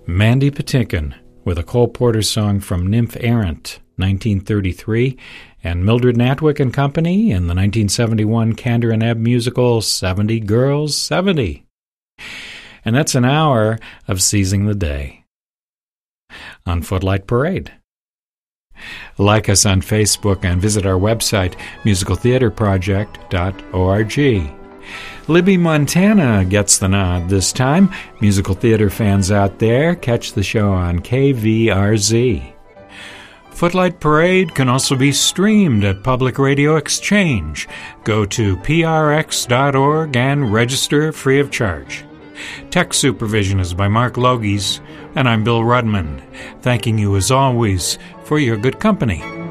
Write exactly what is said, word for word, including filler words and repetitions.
Mandy Patinkin with a Cole Porter song from Nymph Errant, nineteen thirty-three, and Mildred Natwick and Company in the nineteen seventy-one Kander and Ebb musical seventy Girls, seventy. And that's an hour of seizing the day on Footlight Parade. Like us on Facebook and visit our website, musical theater project dot org. Libby Montana gets the nod this time. Musical theater fans out there, catch the show on K V R Z. Footlight Parade can also be streamed at Public Radio Exchange. Go to P R X dot org and register free of charge. Tech supervision is by Mark Logies, and I'm Bill Rudman, thanking you as always for your good company.